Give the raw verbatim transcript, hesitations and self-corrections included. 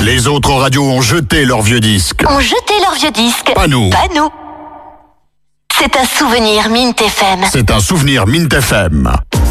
Les autres radios ont jeté leurs vieux disques. Ont jeté leurs vieux disques. Pas nous. Pas nous. C'est un souvenir Mint F M. C'est un souvenir Mint F M.